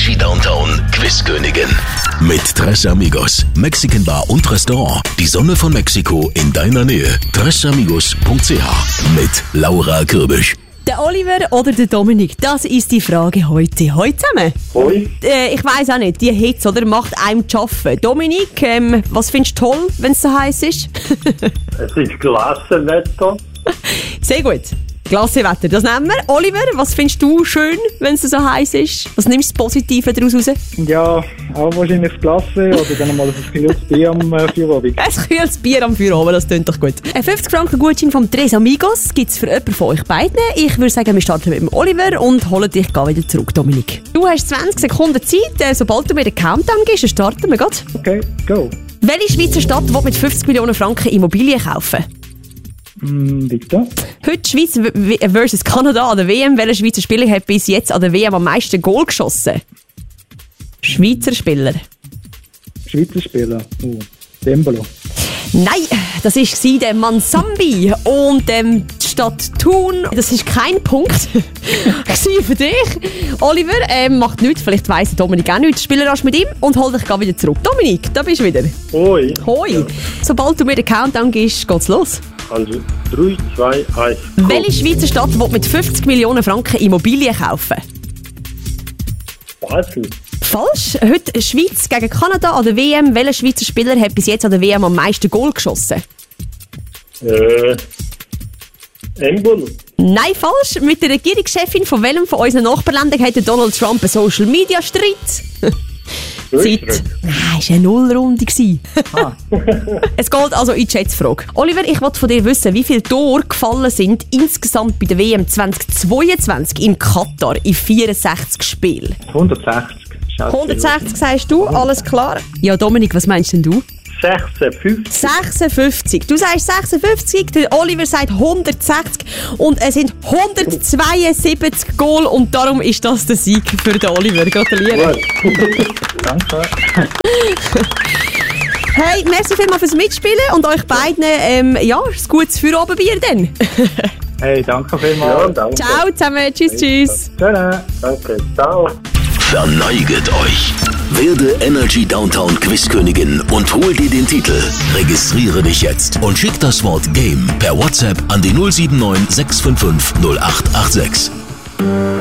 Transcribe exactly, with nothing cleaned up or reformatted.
Energy Downtown Quizkönigin. Mit Tres Amigos, Mexican Bar und Restaurant. Die Sonne von Mexiko in deiner Nähe. tres amigos punkt c h mit Laura Kürbisch. Der Oliver oder der Dominik, das ist die Frage heute. Heute zusammen. Hoi. Äh, ich weiss auch nicht, die Hitze, oder? Macht einem zu arbeiten. Dominik, ähm, was findest du toll, wenn es so heiß ist? Es ist Klassenwetter. Sehr gut. Klasse Wetter, das nehmen wir. Oliver, was findest du schön, wenn es so heiß ist? Was nimmst du das Positive daraus raus? Ja, auch wahrscheinlich das Klasse oder dann mal ein kühles Bier am äh, Feierabend. Ein kühles Bier am Feierabend, das klingt doch gut. Ein fünfzig Franken Gutschein vom Tres Amigos gibt es für jemanden von euch beiden. Ich würde sagen, wir starten mit dem Oliver und holen dich gar wieder zurück, Dominik. Du hast zwanzig Sekunden Zeit. Äh, sobald du mir den Countdown gibst, starten wir gerade. Okay, go. Welche Schweizer Stadt will mit fünfzig Millionen Franken Immobilien kaufen? Mm, bitte. Heute Schweiz versus Kanada an der W M. Welcher Schweizer Spieler hat bis jetzt an der W M am meisten Goal geschossen? Schweizer Spieler. Schweizer Spieler. Oh, Dembolo. Nein, das war der Mansambi. Und ähm, die Stadt Thun, das ist kein Punkt für dich. Oliver, ähm, macht nichts, vielleicht weiss der Dominik auch nichts. Spiel rasch mit ihm und hol dich wieder zurück. Dominik, da bist du wieder. Hoi. Hoi. Ja. Sobald du mir den Countdown gibst, geht's los. Also drei, zwei, eins. Welche Schweizer Stadt will mit fünfzig Millionen Franken Immobilien kaufen? Basel. Falsch. Heute Schweiz gegen Kanada an der W M. Welcher Schweizer Spieler hat bis jetzt an der W M am meisten Goal geschossen? Äh. Embolo. Nein, falsch. Mit der Regierungschefin von welchem von unseren Nachbarländern hatte Donald Trump einen Social-Media-Streit? Zeit. Nein, es war eine Nullrunde. Ah. Es geht also in die Schätzfrage. Oliver, ich wollte von dir wissen, wie viele Tore gefallen sind insgesamt bei der W M zwanzig zweiundzwanzig in Katar in vierundsechzig Spielen. hundertsechzig. hundertsechzig sagst du, alles klar. Ja, Dominik, was meinst denn du? sechsundfünfzig. sechsundfünfzig. Du sagst sechsundfünfzig, der Oliver sagt hundertsechzig und es sind hundertzweiundsiebzig Goal und darum ist das der Sieg für den Oliver. Gratuliere. Danke. Hey, merci vielmals fürs Mitspielen und euch beiden, ähm, ja, ein gutes Feierabendbier dann. Hey, danke vielmals. Ja, danke. Ciao zusammen, tschüss, tschüss. Tschüss. Danke, ciao. Verneiget euch. Werde Energy Downtown Quizkönigin und hol dir den Titel. Registriere dich jetzt und schick das Wort Game per WhatsApp an die null sieben neun sechs fünf fünf null acht acht sechs.